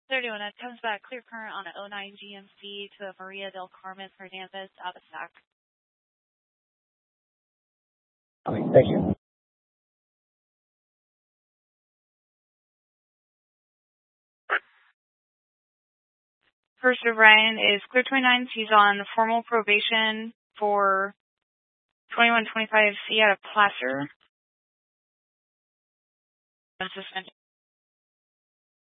They're doing it. Comes back clear current on an 09 GMC to Maria del Carmen Hernandez out of SAC. Okay, thank you. First of Ryan is clear 29. He's on formal probation for 2125C out of Placer. Suspension.